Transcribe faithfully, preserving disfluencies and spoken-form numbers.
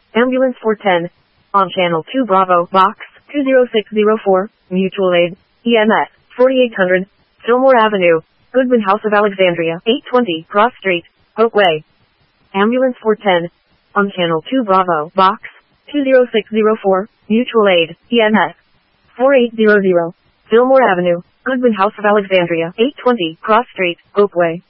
Ambulance four ten. On Channel two Bravo, Box two zero six zero four, Mutual Aid, E M S, forty-eight hundred, Fillmore Avenue, Goodwin House of Alexandria, eight twenty, Cross Street, Oak Way. Ambulance four ten. On Channel two Bravo, Box two zero six zero four, Mutual Aid, E M S, forty-eight hundred, Fillmore Avenue, Goodwin House of Alexandria, eight twenty, Cross Street, Oak Way.